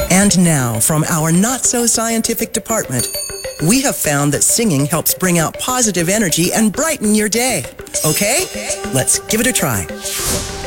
And now, from our not-so-scientific department, we have found that singing helps bring out positive energy and brighten your day. Okay? Let's give it a try.